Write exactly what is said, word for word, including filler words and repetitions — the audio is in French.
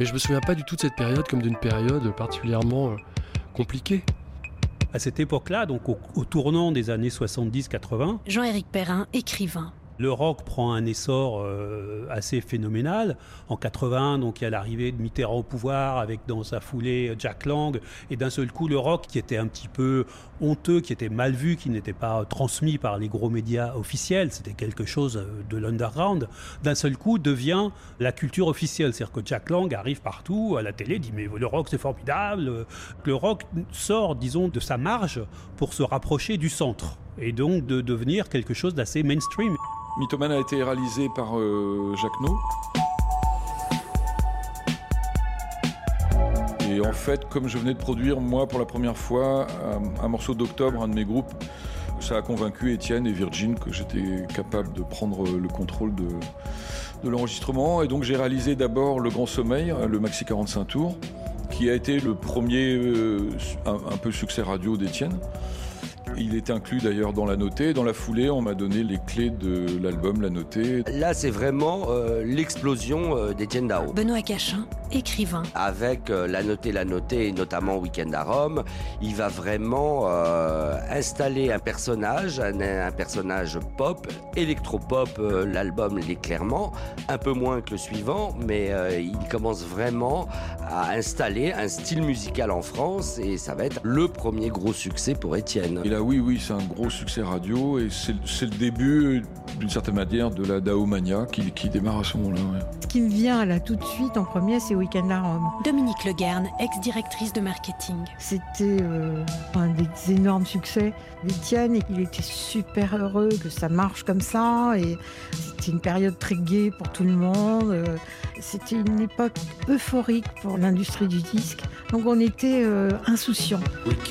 Mais je me souviens pas du tout de cette période comme d'une période particulièrement euh, compliquée. À cette époque-là, donc au, au tournant des années soixante-dix quatre-vingts, Jean-Éric Perrin, écrivain. le rock prend un essor euh, assez phénoménal. En quatre-vingts, donc il y a l'arrivée de Mitterrand au pouvoir avec dans sa foulée Jack Lang, et d'un seul coup le rock qui était un petit peu honteux, qui était mal vu, qui n'était pas transmis par les gros médias officiels, c'était quelque chose de l'underground, d'un seul coup devient la culture officielle. C'est-à-dire que Jack Lang arrive partout à la télé, dit mais le rock c'est formidable. Le rock sort, disons, de sa marge pour se rapprocher du centre et donc de devenir quelque chose d'assez mainstream. Mythomane a été réalisé par euh, Jacques No. Et en fait, comme je venais de produire, moi, pour la première fois, un, un morceau d'Octobre, un de mes groupes, ça a convaincu Étienne et Virgin que j'étais capable de prendre le contrôle de, de l'enregistrement. Et donc j'ai réalisé d'abord Le Grand Sommeil, le maxi quarante-cinq tours, qui a été le premier euh, un, un peu succès radio d'Étienne. Il est inclus d'ailleurs dans La Notée. Dans la foulée, on m'a donné les clés de l'album La Notée. Là, c'est vraiment euh, l'explosion euh, d'Étienne Dao. Benoît Cachin, écrivain. Avec euh, La Notée, La Notée, et notamment Week-end à Rome, il va vraiment euh, installer un personnage, un, un personnage pop, électropop. Euh, l'album l'est clairement, un peu moins que le suivant, mais euh, il commence vraiment à installer un style musical en France et ça va être le premier gros succès pour Étienne. Et là, oui, oui, c'est un gros succès radio et c'est, c'est le début, d'une certaine manière, de la Daomania qui, qui démarre à ce moment-là. Ouais. Ce qui me vient là tout de suite en premier, c'est Week-end à Rome. Dominique Leguerne, ex-directrice de marketing. C'était euh, un des énormes succès d'Étienne et il était super heureux que ça marche comme ça. Et c'était une période très gaie pour tout le monde. C'était une époque euphorique pour l'industrie du disque. Donc on était euh, insouciants. Week-end